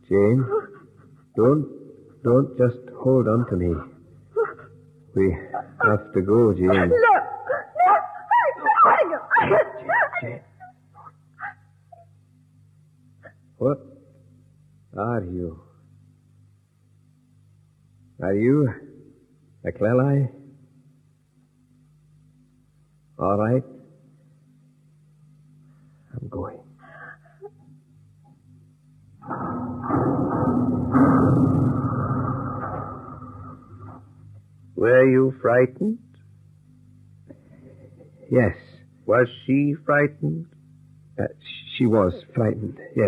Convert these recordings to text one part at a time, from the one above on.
Jane, don't just hold on to me. We have to go, Jane. No. Jane. What are you? Are you a Clelai? All right. I'm going. Were you frightened? Yes. Was she frightened? She was frightened, yes.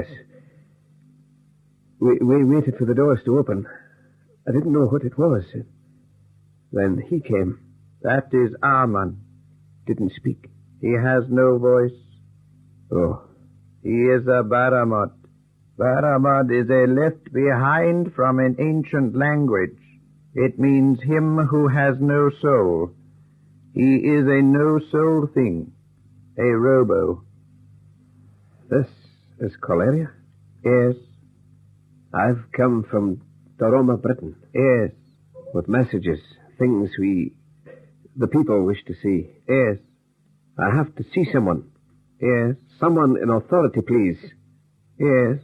We waited for the doors to open. I didn't know what it was. Then he came. That is Arman. Didn't speak. He has no voice. Oh. He is a Baramot. Baramot is a left behind from an ancient language. It means him who has no soul. He is a no-soul thing. A robo. This is Coleria? Yes. I've come from Doroma, Britain. Yes. With messages, things the people wish to see. Yes. I have to see someone. Yes. Someone in authority, please. Yes.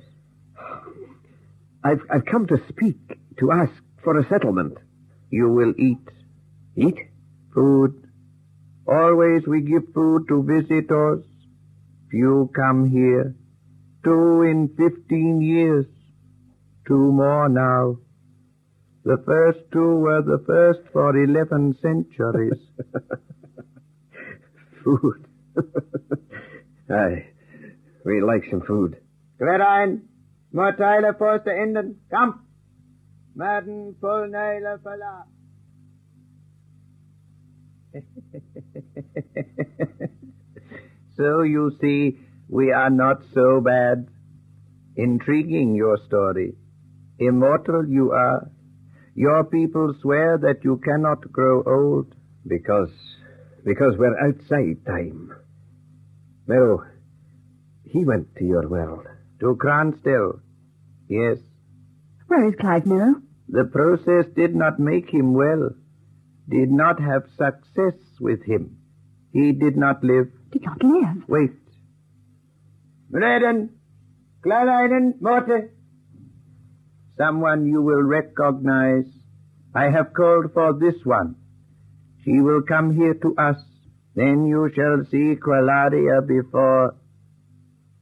I've come to speak, to ask for a settlement. You will eat. Eat? Food. Always we give food to visitors. Few come here. 2 in 15 years. 2 more now. The first 2 were the first for 11 centuries. Food. Aye. We like some food. Glerein, Morteile Poste Inden, Kampf! Madden Polneile Verla. So you see, we are not so bad. Intriguing, your story. Immortal you are. Your people swear that you cannot grow old. Because we're outside time. Merrow, he went to your world. To Cransdell. Yes. Where is Clive Merrow? The process did not make him well. Did not have success with him. He did not live. Did not live? Wait. Mreden, Kleinen, Morte. Someone you will recognize. I have called for this one. She will come here to us. Then you shall see Qualaria before